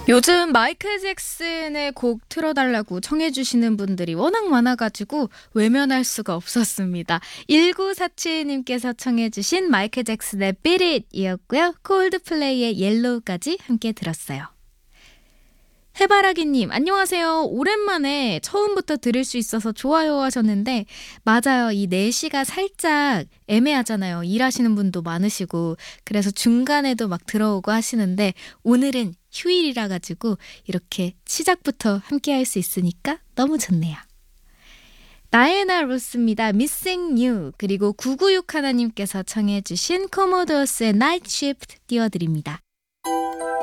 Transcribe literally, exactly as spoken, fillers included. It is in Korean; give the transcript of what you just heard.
요즘 마이클 잭슨의 곡 틀어달라고 청해주시는 분들이 워낙 많아가지고 외면할 수가 없었습니다. 일구사칠님께서 청해주신 마이클 잭슨의 Beat It 이었고요. 콜드플레이의 옐로우까지 함께 들었어요. 해바라기님, 안녕하세요. 오랜만에 처음부터 들을 수 있어서 좋아요 하셨는데, 맞아요. 이 네 시가 살짝 애매하잖아요. 일하시는 분도 많으시고, 그래서 중간에도 막 들어오고 하시는데, 오늘은 휴일이라 가지고 이렇게 시작부터 함께 할 수 있으니까 너무 좋네요. 나에나 로스입니다. Missing You. 그리고 구구육 하나님께서 청해주신 코모도스의 Night Shift 띄워드립니다.